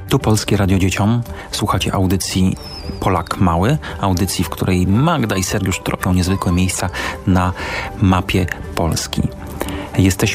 Tu Polskie Radio Dzieciom. Słuchacie audycji Polak Mały, audycji, w której Magda i Sergiusz tropią niezwykłe miejsca na mapie Polski. Jesteśmy